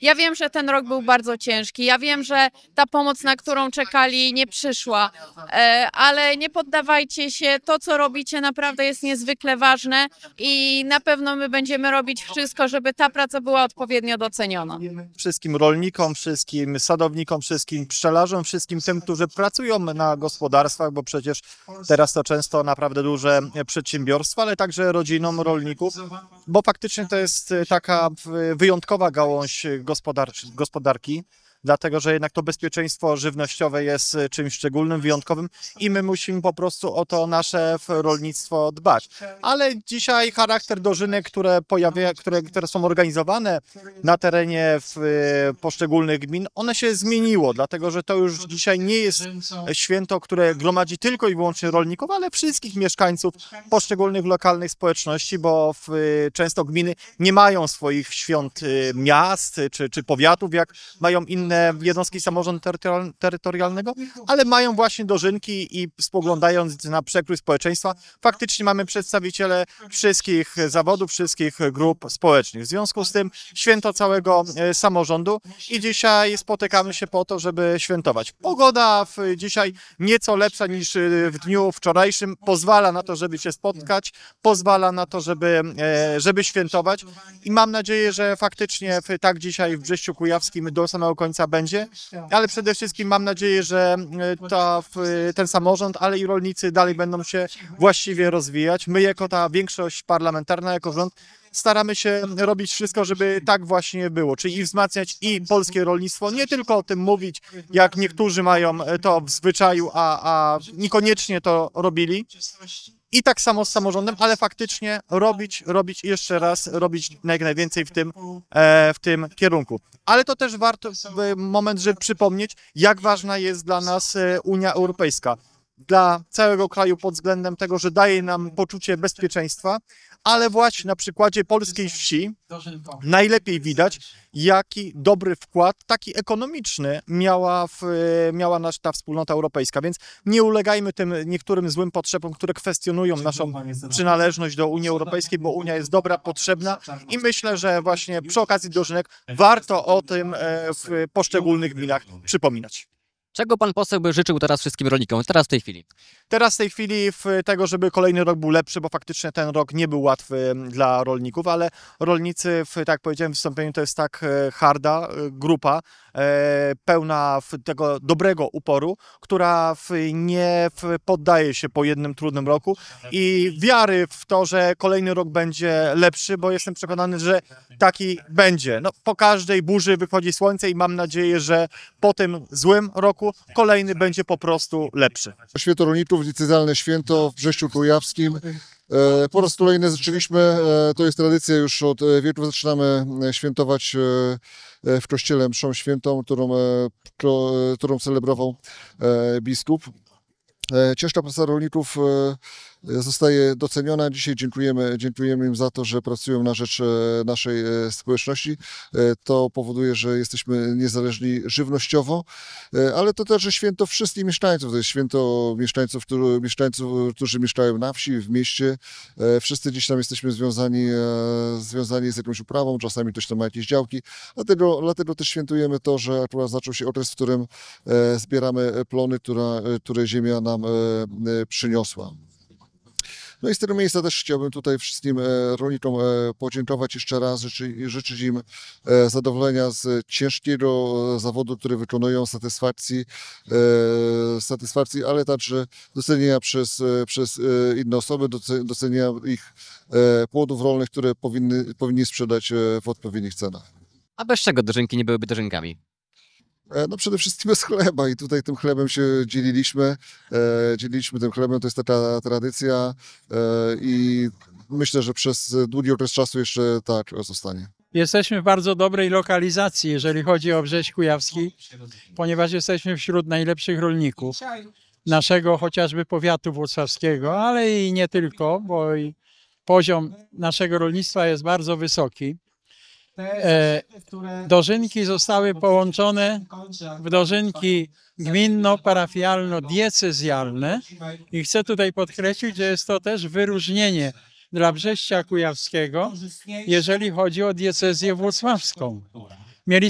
Ja wiem, że ten rok był bardzo ciężki, ja wiem, że ta pomoc, na którą czekali, nie przyszła, ale nie poddawajcie się, to co robicie naprawdę jest niezwykle ważne i na pewno my będziemy robić wszystko, żeby ta praca była odpowiednio doceniona. Wszystkim rolnikom, wszystkim sadownikom, wszystkim pszczelarzom, wszystkim tym, którzy pracują na gospodarstwach, bo przecież teraz to często naprawdę duże przedsiębiorstwa, ale także rodzinom rolników, bo faktycznie to jest taka wyjątkowa gałąź gospodarki, dlatego że jednak to bezpieczeństwo żywnościowe jest czymś szczególnym, wyjątkowym i my musimy po prostu o to nasze rolnictwo dbać. Ale dzisiaj charakter dożynek, które są organizowane na terenie poszczególnych gmin, one się zmieniło, dlatego że to już dzisiaj nie jest święto, które gromadzi tylko i wyłącznie rolników, ale wszystkich mieszkańców poszczególnych lokalnych społeczności, bo często gminy nie mają swoich świąt miast czy powiatów, jak mają inne jednostki samorządu terytorialnego, ale mają właśnie dożynki i spoglądając na przekrój społeczeństwa, faktycznie mamy przedstawiciele wszystkich zawodów, wszystkich grup społecznych. W związku z tym święto całego samorządu i dzisiaj spotykamy się po to, żeby świętować. Pogoda dzisiaj nieco lepsza niż w dniu wczorajszym, pozwala na to, żeby się spotkać, pozwala na to, żeby świętować i mam nadzieję, że faktycznie tak dzisiaj w Brześciu Kujawskim do samego końca będzie, ale przede wszystkim mam nadzieję, że ten samorząd, ale i rolnicy dalej będą się właściwie rozwijać. My jako ta większość parlamentarna, jako rząd staramy się robić wszystko, żeby tak właśnie było, czyli wzmacniać i polskie rolnictwo, nie tylko o tym mówić, jak niektórzy mają to w zwyczaju, a niekoniecznie to robili. I tak samo z samorządem, ale faktycznie robić jeszcze raz, robić jak najwięcej w tym kierunku. Ale to też warto moment, żeby przypomnieć, jak ważna jest dla nas Unia Europejska. Dla całego kraju pod względem tego, że daje nam poczucie bezpieczeństwa, ale właśnie na przykładzie polskiej wsi najlepiej widać, jaki dobry wkład, taki ekonomiczny miała ta wspólnota europejska, więc nie ulegajmy tym niektórym złym potrzebom, które kwestionują naszą przynależność do Unii Europejskiej, bo Unia jest dobra, potrzebna i myślę, że właśnie przy okazji dożynek warto o tym w poszczególnych gminach przypominać. Czego pan poseł by życzył teraz wszystkim rolnikom, teraz w tej chwili? Teraz w tej chwili tego, żeby kolejny rok był lepszy, bo faktycznie ten rok nie był łatwy dla rolników, ale rolnicy, tak jak powiedziałem w wystąpieniu, to jest tak harda grupa, pełna tego dobrego uporu, która nie poddaje się po jednym trudnym roku i wiary w to, że kolejny rok będzie lepszy, bo jestem przekonany, że taki będzie. No, po każdej burzy wychodzi słońce i mam nadzieję, że po tym złym roku kolejny będzie po prostu lepszy. Święto rolników, licencjalne święto w Brześciu Kujawskim. Po raz kolejny zaczęliśmy, to jest tradycja, już od wieków zaczynamy świętować w kościele mszą świętą, którą celebrował biskup. Ciężka praca rolników zostaje doceniona. Dzisiaj dziękujemy im za to, że pracują na rzecz naszej społeczności. To powoduje, że jesteśmy niezależni żywnościowo, ale to też święto wszystkich mieszkańców. To jest święto mieszkańców, którzy mieszkają na wsi, w mieście. Wszyscy gdzieś tam jesteśmy związani z jakąś uprawą, czasami ktoś tam ma jakieś działki. Dlatego też świętujemy to, że akurat zaczął się okres, w którym zbieramy plony, które ziemia nam przyniosła. No i z tego miejsca też chciałbym tutaj wszystkim rolnikom podziękować jeszcze raz, życzyć im zadowolenia z ciężkiego zawodu, który wykonują, satysfakcji, ale także docenienia przez inne osoby, docenienia ich płodów rolnych, które powinni sprzedać w odpowiednich cenach. A bez czego dożynki nie byłyby dożynkami? No przede wszystkim bez chleba i tutaj tym chlebem się dzieliliśmy tym chlebem, to jest taka tradycja i myślę, że przez długi okres czasu jeszcze tak zostanie. Jesteśmy w bardzo dobrej lokalizacji, jeżeli chodzi o Brześć Kujawski, ponieważ jesteśmy wśród najlepszych rolników naszego chociażby powiatu włocławskiego, ale i nie tylko, bo i poziom naszego rolnictwa jest bardzo wysoki. Dożynki zostały połączone w dożynki gminno-parafialno-diecezjalne i chcę tutaj podkreślić, że jest to też wyróżnienie dla Brześcia Kujawskiego, jeżeli chodzi o diecezję włocławską.